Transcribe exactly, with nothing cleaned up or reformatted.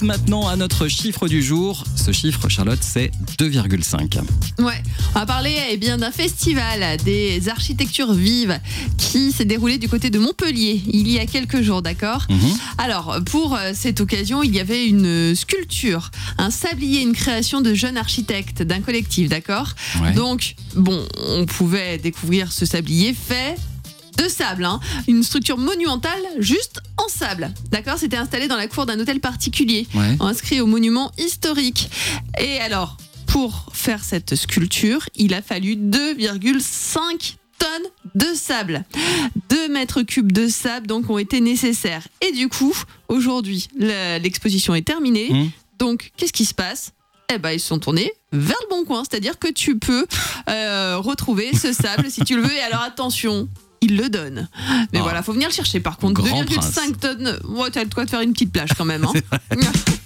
maintenant à notre chiffre du jour. Ce chiffre, Charlotte, c'est deux virgule cinq. Ouais, on va parler eh bien, d'un festival des architectures vives qui s'est déroulé du côté de Montpellier il y a quelques jours, d'accord ? Mmh. Alors, pour cette occasion, il y avait une sculpture, un sablier, une création de jeunes architectes d'un collectif, d'accord ? Ouais. Donc, bon, on pouvait découvrir ce sablier fait de sable, hein. Une structure monumentale juste en sable. D'accord ? C'était installé dans la cour d'un hôtel particulier, Ouais. inscrit au monument historique. Et alors, pour faire cette sculpture, il a fallu deux virgule cinq tonnes de sable. deux mètres cubes de sable donc ont été nécessaires. Et du coup, aujourd'hui, le- l'exposition est terminée. Mmh. Donc, qu'est-ce qui se passe ? Eh ben, ils se sont tournés vers le bon coin, c'est-à-dire que tu peux euh, retrouver ce sable si tu le veux. Et alors, attention, il le donne. Mais Ah. voilà, faut venir le chercher. Par contre, Grand deux virgule cinq tonnes, ouais, t'as de quoi te faire une petite plage quand même. Hein.